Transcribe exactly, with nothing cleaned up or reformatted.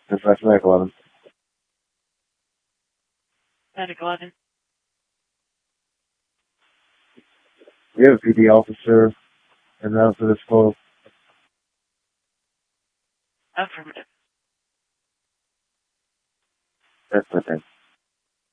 Dispatch Medic eleven. Medic eleven. We have a P D officer in route for this call. Affirmative. That's okay.